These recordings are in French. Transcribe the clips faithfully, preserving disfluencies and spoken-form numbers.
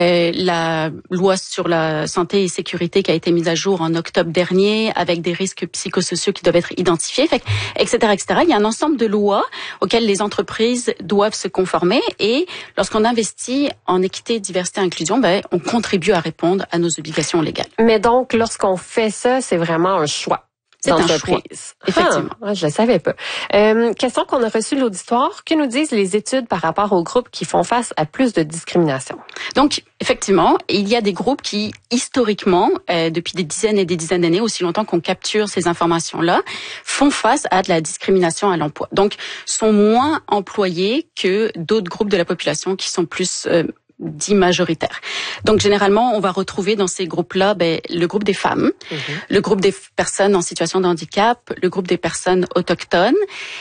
Euh, la loi sur la santé et sécurité qui a été mise à jour en octobre dernier, avec des risques psychosociaux qui doivent être identifiés, fait, et cetera, et cetera. Il y a un ensemble de lois auxquelles les entreprises doivent se conformer, et lorsqu'on investit en équité, diversité, inclusion, ben, on contribue à répondre à nos obligations légales. Mais donc, lorsqu'on fait ça, c'est vraiment un choix. C'est un choix, effectivement. Ah, je ne savais pas. Euh, question qu'on a reçue de l'auditoire. Que nous disent les études par rapport aux groupes qui font face à plus de discrimination? Donc, effectivement, il y a des groupes qui, historiquement, euh, depuis des dizaines et des dizaines d'années, aussi longtemps qu'on capture ces informations-là, font face à de la discrimination à l'emploi. Donc, sont moins employés que d'autres groupes de la population qui sont plus euh, dits majoritaires. Donc, généralement, on va retrouver dans ces groupes-là ben, le groupe des femmes, mmh. le groupe des personnes en situation de handicap, le groupe des personnes autochtones.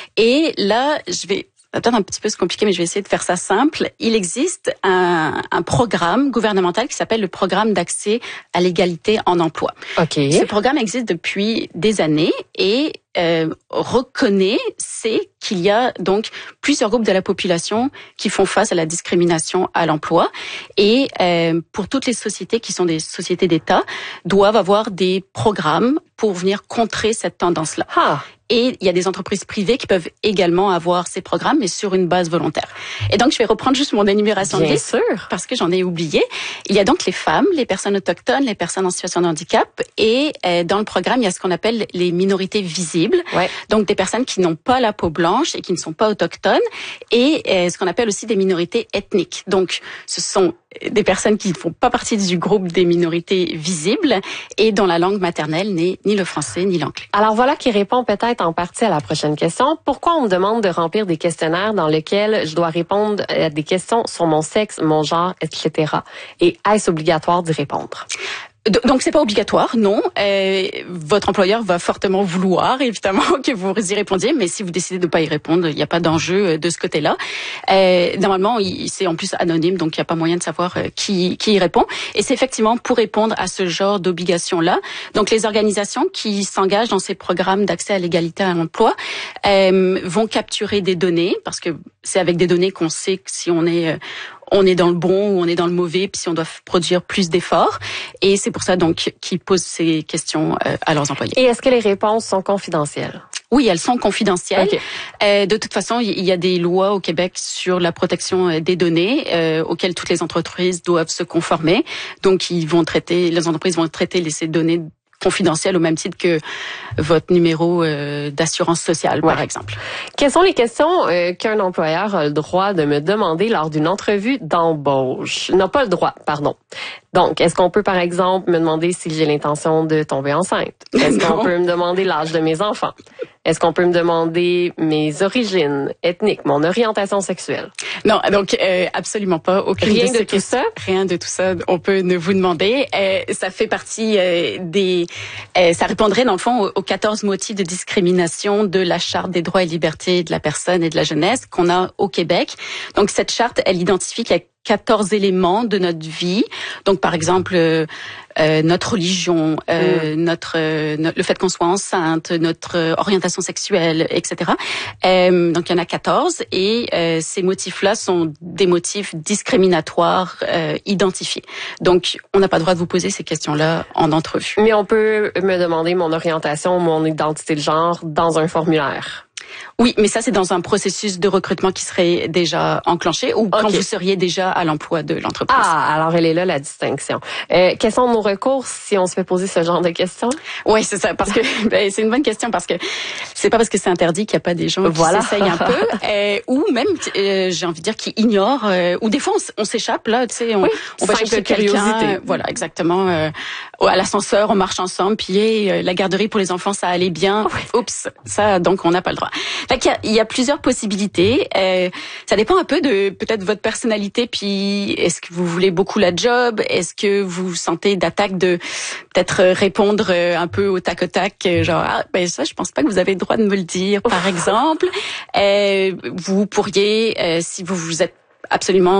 Et là, je vais... Ça va peut-être un petit peu se compliquer, mais je vais essayer de faire ça simple. Il existe un, un programme gouvernemental qui s'appelle le Programme d'accès à l'égalité en emploi. Okay. Ce programme existe depuis des années et euh, reconnaît, c'est qu'il y a donc plusieurs groupes de la population qui font face à la discrimination à l'emploi. Et euh, pour toutes les sociétés qui sont des sociétés d'État, doivent avoir des programmes pour venir contrer cette tendance-là. Ah. Et il y a des entreprises privées qui peuvent également avoir ces programmes, mais sur une base volontaire. Et donc, je vais reprendre juste mon énumération Bien de liste, sûr. parce que j'en ai oublié. Il y a donc les femmes, les personnes autochtones, les personnes en situation de handicap. Et euh, dans le programme, il y a ce qu'on appelle les minorités visibles. Ouais. Donc, des personnes qui n'ont pas la peau blanche et qui ne sont pas autochtones. Et euh, ce qu'on appelle aussi des minorités ethniques. Donc, ce sont des personnes qui ne font pas partie du groupe des minorités visibles et dont la langue maternelle n'est ni le français ni l'anglais. Alors voilà qui répond peut-être en partie à la prochaine question. Pourquoi on me demande de remplir des questionnaires dans lesquels je dois répondre à des questions sur mon sexe, mon genre, et cetera. Et est-ce obligatoire d'y répondre? Donc c'est pas obligatoire, non. Euh, votre employeur va fortement vouloir, évidemment, que vous y répondiez, mais si vous décidez de pas y répondre, il n'y a pas d'enjeu de ce côté-là. Euh, normalement, c'est en plus anonyme, donc il n'y a pas moyen de savoir qui, qui y répond. Et c'est effectivement pour répondre à ce genre d'obligation-là. Donc les organisations qui s'engagent dans ces programmes d'accès à l'égalité à l'emploi euh, vont capturer des données, parce que c'est avec des données qu'on sait que si on est... Euh, on est dans le bon ou on est dans le mauvais, puis si on doit produire plus d'efforts. Et c'est pour ça donc qu'ils posent ces questions euh, à leurs employés. Et est-ce que les réponses sont confidentielles? Oui, elles sont confidentielles. Okay. Euh, de toute façon, il y a des lois au Québec sur la protection des données euh, auxquelles toutes les entreprises doivent se conformer. Donc, ils vont traiter, les entreprises vont traiter ces données confidentielles au même titre que votre numéro euh, d'assurance sociale, ouais. par exemple. Quelles sont les questions euh, qu'un employeur a le droit de me demander lors d'une entrevue d'embauche? Non, pas le droit, pardon. Donc, est-ce qu'on peut, par exemple, me demander si j'ai l'intention de tomber enceinte? Est-ce qu'on peut me demander l'âge de mes enfants? Est-ce qu'on peut me demander mes origines ethniques, mon orientation sexuelle? Non, donc euh, absolument pas. Aucune Rien de, de tout ça? Rien de tout ça. On peut ne vous demander. Euh, ça fait partie euh, des... Euh, ça répondrait, dans le fond, aux, aux quatorze motifs de discrimination de la Charte des droits et libertés de la personne et de la jeunesse qu'on a au Québec. Donc, cette charte, elle identifie qu'il y a quatorze éléments de notre vie. Donc, par exemple, euh, euh, notre religion, euh, mmh. notre, euh, no- le fait qu'on soit enceinte, notre euh, orientation sexuelle, et cetera. Euh, donc, il y en a quatorze et euh, ces motifs-là sont des motifs discriminatoires euh, identifiés. Donc, on n'a pas le droit de vous poser ces questions-là en entrevue. Mais on peut me demander mon orientation, mon identité de genre dans un formulaire. Oui, mais ça, c'est dans un processus de recrutement qui serait déjà enclenché ou okay. quand vous seriez déjà à l'emploi de l'entreprise. Ah, alors elle est là, la distinction. Euh, quels sont nos recours si on se fait poser ce genre de questions? Oui, c'est ça, parce que ben, c'est une bonne question, parce que c'est pas parce que c'est interdit qu'il n'y a pas des gens qui voilà. s'essayent un peu, euh, ou même, euh, j'ai envie de dire, qui ignorent, euh, ou des fois, on, on s'échappe, là, tu sais, on, oui, on va chercher quelqu'un, euh, voilà, exactement, euh, à l'ascenseur, on marche ensemble, puis hey, la garderie pour les enfants, ça allait bien. Oui. Oups, ça, donc on n'a pas le droit. Fait qu'il y a, il y a plusieurs possibilités. Euh, ça dépend un peu de peut-être votre personnalité. Puis est-ce que vous voulez beaucoup la job? Est-ce que vous sentez d'attaque de peut-être répondre un peu au tac au tac, genre ah ben ça je pense pas que vous avez le droit de me le dire, par exemple. Euh, vous pourriez, euh, si vous vous êtes absolument euh,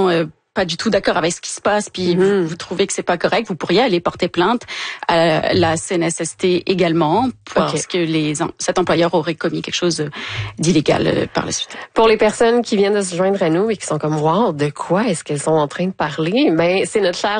pas du tout d'accord avec ce qui se passe, puis Mm-hmm. vous, vous trouvez que c'est pas correct, vous pourriez aller porter plainte à la C N S S T également, parce okay. que les, cet employeur aurait commis quelque chose d'illégal par la suite. Pour les personnes qui viennent de se joindre à nous et qui sont comme, wow, de quoi est-ce qu'elles sont en train de parler? Ben, c'est notre cher